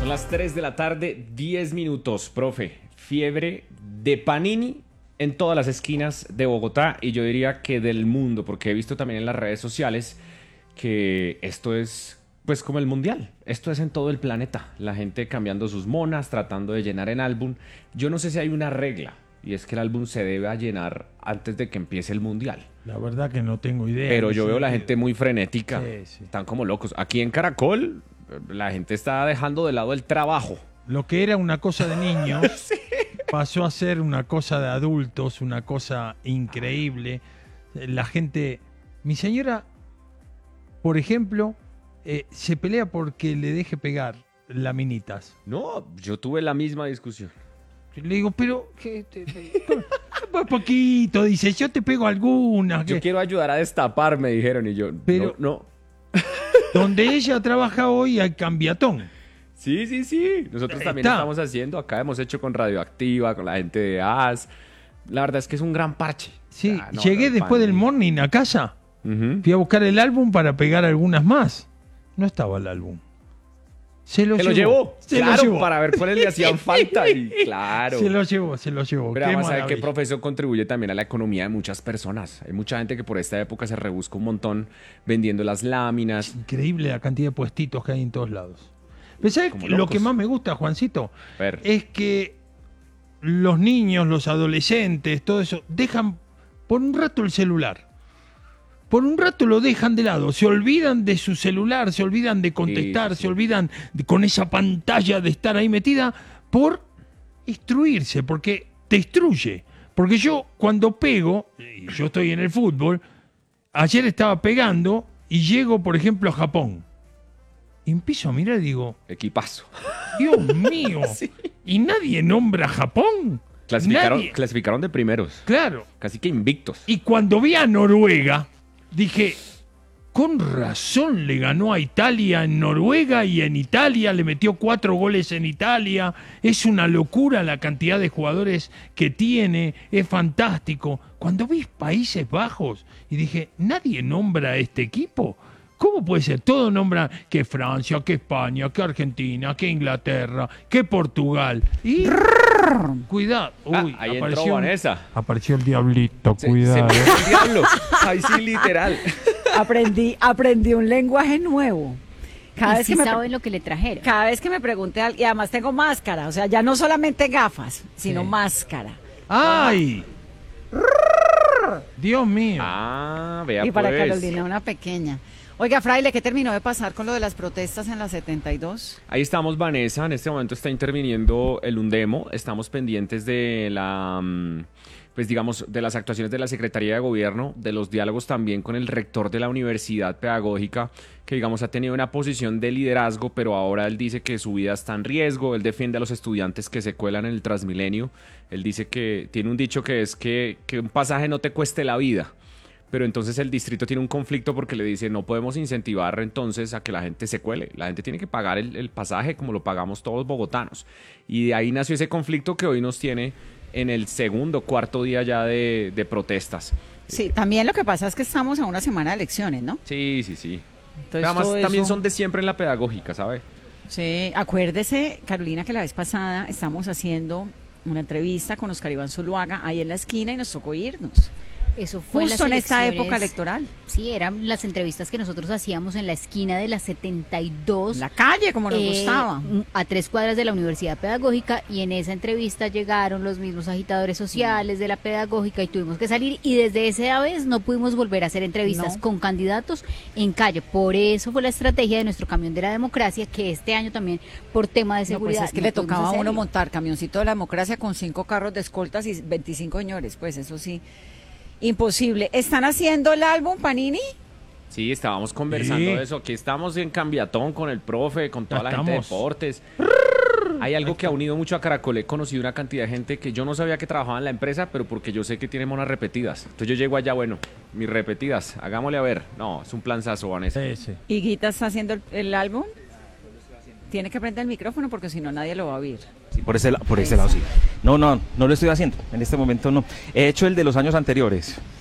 Son las 3 de la tarde, 10 minutos, profe. Fiebre de Panini en todas las esquinas de Bogotá y yo diría que del mundo, porque he visto también en las redes sociales que esto es pues como el mundial. Esto es en todo el planeta. La gente cambiando sus monas, tratando de llenar en álbum. Yo no sé si hay una regla y es que el álbum se debe a llenar antes de que empiece el mundial. La verdad que no tengo idea. Pero yo veo la gente muy frenética. Sí. Están como locos. Aquí en Caracol la gente está dejando de lado el trabajo. Lo que era una cosa de niños sí. Pasó a ser una cosa de adultos, una cosa increíble. La gente... Mi señora, por ejemplo, se pelea porque le deje pegar laminitas. No, yo tuve la misma discusión. Le digo, pero... Pues poquito, dice, yo te pego algunas. Yo quiero ayudar a destapar, me dijeron, y yo, pero no. Donde ella trabaja hoy hay cambiatón. Sí. Nosotros también estamos haciendo. Acá hemos hecho con Radioactiva, con la gente de AS. La verdad es que es un gran parche. Sí, llegué después del morning a casa. Fui a buscar el álbum para pegar algunas más. No estaba el álbum. Se lo llevó. Para ver cuáles le hacían falta. Y claro. Se lo llevó. Pero vamos a ver qué profesión contribuye también a la economía de muchas personas. Hay mucha gente que por esta época se rebusca un montón vendiendo las láminas. Es increíble la cantidad de puestitos que hay en todos lados. Pero ¿sabes lo que más me gusta, Juancito? Es que los niños, los adolescentes, todo eso, dejan por un rato el celular. Por un rato lo dejan de lado, se olvidan de su celular, se olvidan de contestar, se olvidan con esa pantalla de estar ahí metida por instruirse, porque te instruye. Porque yo cuando pego, y yo estoy en el fútbol, ayer estaba pegando y llego, por ejemplo, a Japón. Y empiezo a mirar y digo... Equipazo. Dios mío. Sí. ¿Y nadie nombra a Japón? Clasificaron de primeros. Claro. Casi que invictos. Y cuando vi a Noruega... Dije, con razón le ganó a Italia en Noruega y en Italia, le metió 4 goles en Italia. Es una locura la cantidad de jugadores que tiene, es fantástico. Cuando vi Países Bajos y dije, nadie nombra a este equipo. ¿Cómo puede ser? Todos nombran que Francia, que España, que Argentina, que Inglaterra, que Portugal. Y... Cuidado. Uy, ahí entró Vanessa. Apareció el diablito, cuidado. Se el diablo. Ahí sí, literal. Aprendí un lenguaje nuevo. Cada vez que saben lo que le trajeron. Cada vez que me pregunté, y además tengo máscara, o sea, ya no solamente gafas, sino máscara. ¡Ay! Dios mío. Vea y para Carolina una pequeña. Oiga, Fraile, ¿qué terminó de pasar con lo de las protestas en la 72? Ahí estamos, Vanessa. En este momento está interviniendo el Undemo. Estamos pendientes de de las actuaciones de la Secretaría de Gobierno, de los diálogos también con el rector de la Universidad Pedagógica, que ha tenido una posición de liderazgo, pero ahora él dice que su vida está en riesgo. Él defiende a los estudiantes que se cuelan en el Transmilenio. Él dice que tiene un dicho que es que un pasaje no te cueste la vida. Pero entonces el distrito tiene un conflicto porque le dice no podemos incentivar entonces a que la gente se cuele. La gente tiene que pagar el pasaje como lo pagamos todos los bogotanos. Y de ahí nació ese conflicto que hoy nos tiene en el cuarto día ya de protestas. Sí, también lo que pasa es que estamos a una semana de elecciones, ¿no? Sí. Entonces, además también son de siempre en la pedagógica, ¿sabe? Sí, acuérdese, Carolina, que la vez pasada estamos haciendo una entrevista con Oscar Iván Zuluaga ahí en la esquina y nos tocó irnos. Eso fue justo en esta época electoral. Sí, eran las entrevistas que nosotros hacíamos en la esquina de la 72. La calle, como nos gustaba. A 3 cuadras de la Universidad Pedagógica, y en esa entrevista llegaron los mismos agitadores sociales de la Pedagógica y tuvimos que salir, y desde esa vez no pudimos volver a hacer entrevistas con candidatos en calle. Por eso fue la estrategia de nuestro camión de la democracia, que este año también, por tema de seguridad... Pues es que le tocaba a uno montar camioncito de la democracia con 5 carros de escoltas y 25 señores, pues eso sí... Imposible. ¿Están haciendo el álbum, Panini? Sí, estábamos conversando de eso. Aquí estamos en Cambiatón con el profe, con toda la gente de deportes. Hay algo que ha unido mucho a Caracol. He conocido una cantidad de gente que yo no sabía que trabajaba en la empresa, pero porque yo sé que tiene monas repetidas. Entonces yo llego allá, mis repetidas, hagámosle a ver. No, es un planzazo, Vanessa. Sí. ¿Y Guita está haciendo el álbum? Tiene que prender el micrófono porque si no nadie lo va a oír. Sí, por ese lado sí. No lo estoy haciendo. En este momento no. He hecho el de los años anteriores.